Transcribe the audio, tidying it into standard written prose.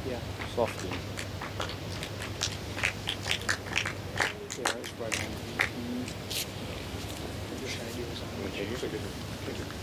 Yeah. Softly. Yeah, it's right on. I wish I knew something. Okay, here's a good.